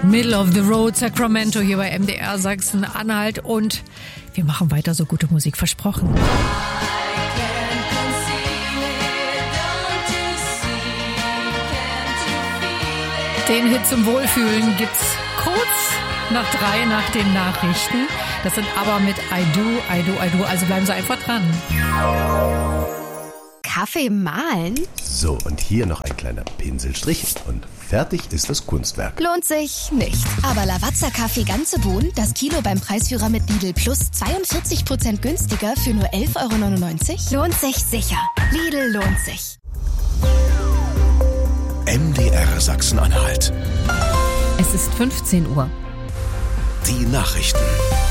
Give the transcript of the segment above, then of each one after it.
Middle of the Road, Sacramento hier bei MDR Sachsen-Anhalt und wir machen weiter so gute Musik, versprochen. Den Hit zum Wohlfühlen gibt's kurz nach 3 nach den Nachrichten. Das sind aber mit I Do, also bleiben Sie einfach dran. Kaffee mahlen? So, und hier noch ein kleiner Pinselstrich und fertig ist das Kunstwerk. Lohnt sich nicht. Aber Lavazza-Kaffee ganze Bohnen, das Kilo beim Preisführer mit Lidl Plus 42% günstiger für nur 11,99 €? Lohnt sich sicher. Lidl lohnt sich. MDR Sachsen-Anhalt. Es ist 15 Uhr. Die Nachrichten.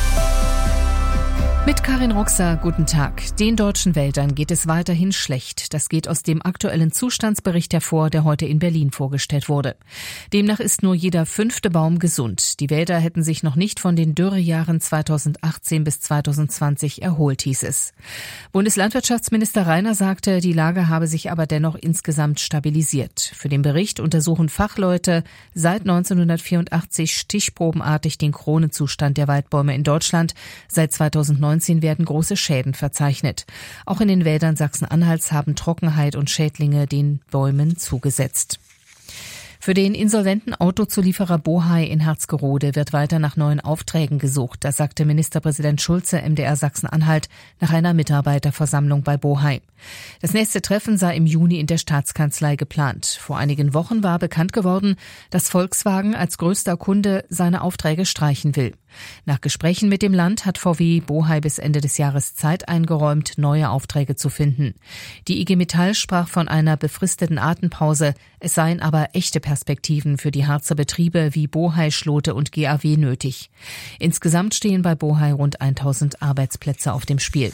Mit Karin Roxer, guten Tag. Den deutschen Wäldern geht es weiterhin schlecht. Das geht aus dem aktuellen Zustandsbericht hervor, der heute in Berlin vorgestellt wurde. Demnach ist nur jeder 5. Baum gesund. Die Wälder hätten sich noch nicht von den Dürrejahren 2018 bis 2020 erholt, hieß es. Bundeslandwirtschaftsminister Rainer sagte, die Lage habe sich aber dennoch insgesamt stabilisiert. Für den Bericht untersuchen Fachleute seit 1984 stichprobenartig den Kronenzustand der Waldbäume in Deutschland. Seit 2019 werden große Schäden verzeichnet. Auch in den Wäldern Sachsen-Anhalts haben Trockenheit und Schädlinge den Bäumen zugesetzt. Für den insolventen Autozulieferer Bohai in Herzgerode wird weiter nach neuen Aufträgen gesucht. Das sagte Ministerpräsident Schulze MDR Sachsen-Anhalt nach einer Mitarbeiterversammlung bei Bohai. Das nächste Treffen sei im Juni in der Staatskanzlei geplant. Vor einigen Wochen war bekannt geworden, dass Volkswagen als größter Kunde seine Aufträge streichen will. Nach Gesprächen mit dem Land hat VW Bohai bis Ende des Jahres Zeit eingeräumt, neue Aufträge zu finden. Die IG Metall sprach von einer befristeten Atempause. Es seien aber echte Perspektiven für die Harzer Betriebe wie Bohai, Schlote und GAW nötig. Insgesamt stehen bei Bohai rund 1000 Arbeitsplätze auf dem Spiel.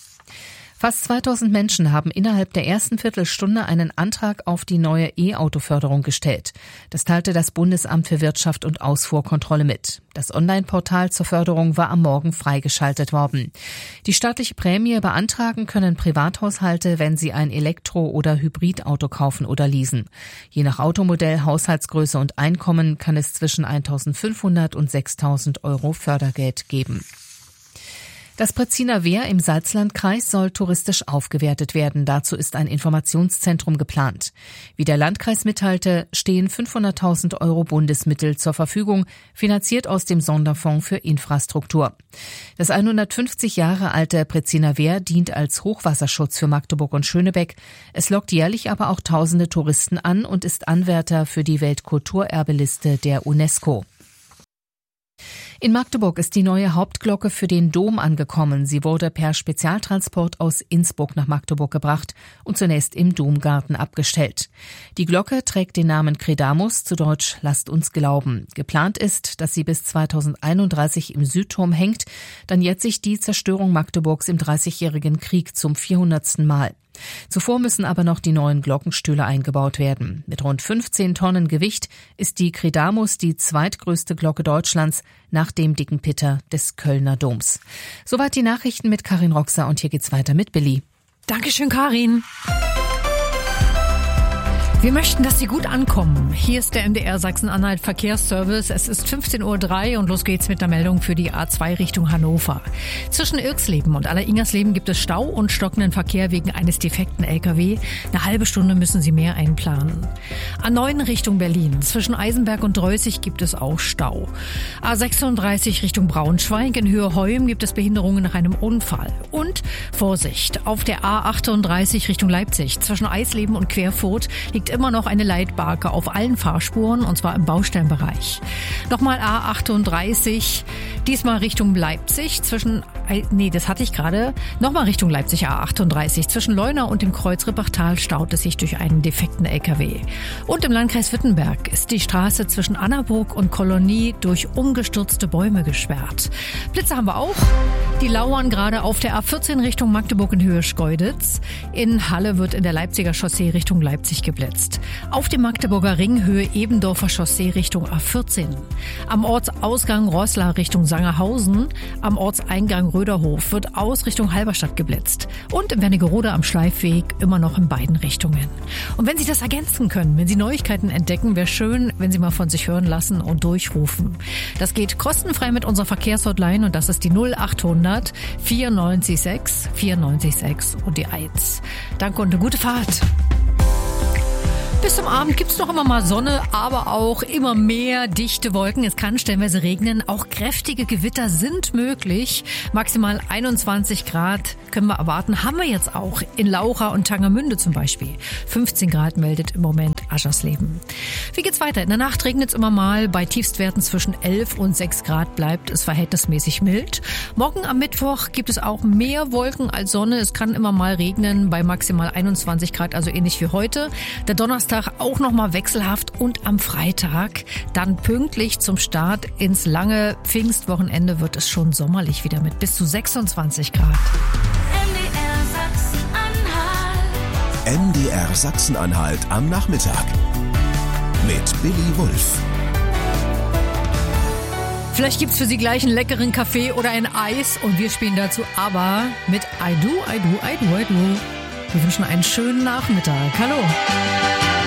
Fast 2000 Menschen haben innerhalb der ersten Viertelstunde einen Antrag auf die neue E-Auto-Förderung gestellt. Das teilte das Bundesamt für Wirtschaft und Ausfuhrkontrolle mit. Das Online-Portal zur Förderung war am Morgen freigeschaltet worden. Die staatliche Prämie beantragen können Privathaushalte, wenn sie ein Elektro- oder Hybridauto kaufen oder leasen. Je nach Automodell, Haushaltsgröße und Einkommen kann es zwischen 1.500 und 6.000 € Fördergeld geben. Das Pretziner Wehr im Salzlandkreis soll touristisch aufgewertet werden. Dazu ist ein Informationszentrum geplant. Wie der Landkreis mitteilte, stehen 500.000 € Bundesmittel zur Verfügung, finanziert aus dem Sonderfonds für Infrastruktur. Das 150 Jahre alte Pretziner Wehr dient als Hochwasserschutz für Magdeburg und Schönebeck. Es lockt jährlich aber auch tausende Touristen an und ist Anwärter für die Weltkulturerbeliste der UNESCO. In Magdeburg ist die neue Hauptglocke für den Dom angekommen. Sie wurde per Spezialtransport aus Innsbruck nach Magdeburg gebracht und zunächst im Domgarten abgestellt. Die Glocke trägt den Namen Credamus, zu Deutsch Lasst uns glauben. Geplant ist, dass sie bis 2031 im Südturm hängt. Dann jährt sich die Zerstörung Magdeburgs im Dreißigjährigen Krieg zum 400. Mal. Zuvor müssen aber noch die neuen Glockenstühle eingebaut werden. Mit rund 15 Tonnen Gewicht ist die Credamus die zweitgrößte Glocke Deutschlands nach dem Dicken Pitter des Kölner Doms. Soweit die Nachrichten mit Karin Roxer und hier geht's weiter mit Billy. Dankeschön, Karin. Wir möchten, dass Sie gut ankommen. Hier ist der MDR Sachsen-Anhalt Verkehrsservice. Es ist 15:03 Uhr und los geht's mit der Meldung für die A2 Richtung Hannover. Zwischen Irxleben und Alleringersleben gibt es Stau und stockenden Verkehr wegen eines defekten LKW. Eine halbe Stunde müssen Sie mehr einplanen. A9 Richtung Berlin. Zwischen Eisenberg und Dreußig gibt es auch Stau. A36 Richtung Braunschweig. In Höhe Heum gibt es Behinderungen nach einem Unfall. Und Vorsicht, auf der A38 Richtung Leipzig. Zwischen Eisleben und Querfurt liegt immer noch eine Leitbarke auf allen Fahrspuren, und zwar im Baustellenbereich. Nochmal A38, diesmal Richtung Leipzig, nochmal Richtung Leipzig A38. Zwischen Leuna und dem Kreuz Rippachtal staut es sich durch einen defekten LKW. Und im Landkreis Wittenberg ist die Straße zwischen Annaburg und Kolonie durch umgestürzte Bäume gesperrt. Blitze haben wir auch. Die lauern gerade auf der A14 Richtung Magdeburg in Höhe Schkeuditz. In Halle wird in der Leipziger Chaussee Richtung Leipzig geblitzt. geblitzt. Auf dem Magdeburger Ring Höhe Ebendorfer Chaussee Richtung A14. Am Ortsausgang Roßla Richtung Sangerhausen. Am Ortseingang Röderhof wird aus Richtung Halberstadt geblitzt. Und in Wernigerode am Schleifweg immer noch in beiden Richtungen. Und wenn Sie das ergänzen können, wenn Sie Neuigkeiten entdecken, wäre schön, wenn Sie mal von sich hören lassen und durchrufen. Das geht kostenfrei mit unserer Verkehrshotline und das ist die 0800 94 6 und die 1. Danke und eine gute Fahrt. Bis zum Abend gibt's noch immer mal Sonne, aber auch immer mehr dichte Wolken. Es kann stellenweise regnen. Auch kräftige Gewitter sind möglich. Maximal 21 Grad können wir erwarten. Haben wir jetzt auch in Laucha und Tangermünde zum Beispiel. 15 Grad meldet im Moment Aschersleben. Wie geht's weiter? In der Nacht regnet es immer mal. Bei Tiefstwerten zwischen 11 und 6 Grad bleibt es verhältnismäßig mild. Morgen am Mittwoch gibt es auch mehr Wolken als Sonne. Es kann immer mal regnen bei maximal 21 Grad, also ähnlich wie heute. Der Donnerstag auch nochmal wechselhaft und am Freitag dann pünktlich zum Start ins lange Pfingstwochenende wird es schon sommerlich wieder mit bis zu 26 Grad. MDR Sachsen-Anhalt am Nachmittag mit Billy Wulff. Vielleicht gibt's für Sie gleich einen leckeren Kaffee oder ein Eis und wir spielen dazu aber mit I Do, I Do, I Do, I Do. Wir wünschen einen schönen Nachmittag. Hallo.